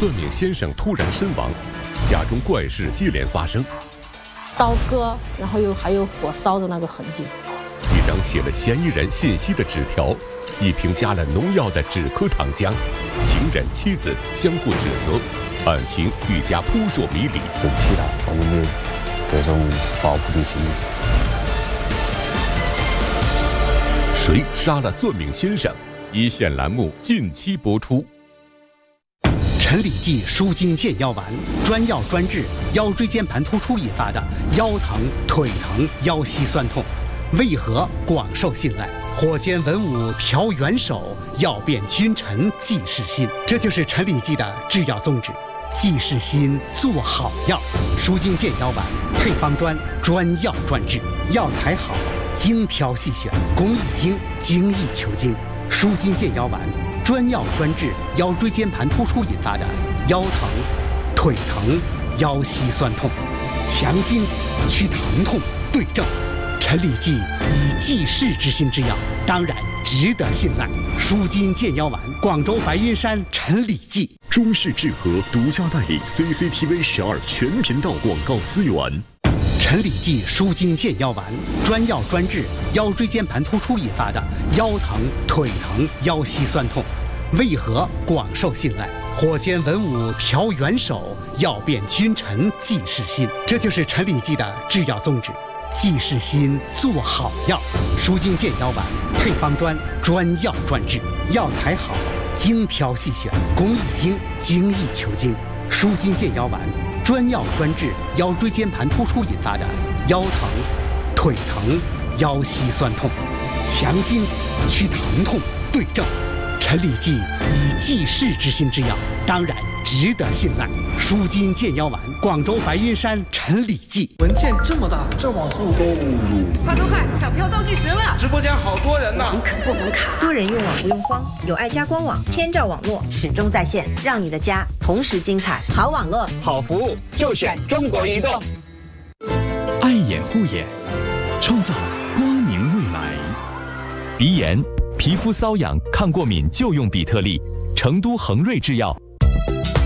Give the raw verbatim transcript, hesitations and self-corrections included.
算命先生突然身亡，家中怪事接连发生。 刀割，然后又还有火烧的那个痕迹。 一张写了嫌疑人信息的纸条，一瓶加了农药的止咳糖浆，情人妻子相互指责，案情愈加扑朔迷离。 对不起了，我们的这种报复的心理。 谁杀了算命先生？一线栏目近期播出。 陈李济舒筋健腰丸，专药专治腰椎间盘突出引发的腰疼、腿疼、腰膝酸痛，为何广受信赖？火煎文武调元首，药变君臣济世心。这就是陈李济的制药宗旨，济世心，做好药。舒筋健腰丸配方专，专药专治，药材好，精挑细选，工艺精，精益求精。舒筋健腰丸专药专治腰椎间盘突出引发的腰疼、腿疼、腰膝酸痛，强筋祛疼痛，对症。陈李济以济世之心之药，当然值得信赖。舒筋健腰丸，广州白云山陈李济。 中式制和独家代理 C C T V 十二全频道广告资源。 陈李济舒筋健腰丸，专药专治腰椎间盘突出引发的腰疼、腿疼、腰膝酸痛，为何广受信赖？火煎文武调元首，药变君臣济世心。这就是陈李济的制药宗旨，济世心，做好药。舒筋健腰丸配方专，专药专治，药材好，精挑细选，工艺精，精益求精。舒筋健腰丸专药专治腰椎间盘突出引发的腰疼、腿疼、腰膝酸痛，强筋祛疼痛，对症。陈李济以济世之心之药，当然值得信赖。舒筋健腰丸，广州白云山陈李济。 文件这么大，这网速都入。 快快快，抢票倒计时了！ 直播间好多人呢， 网肯不能卡。 多人用网不用慌，有爱家官网，天照网络始终在线，让你的家同时精彩。好网络， 好服务，就选中国移动。 爱眼护眼，创造光明未来。 鼻炎、皮肤瘙痒、抗过敏就用比特利，成都恒瑞制药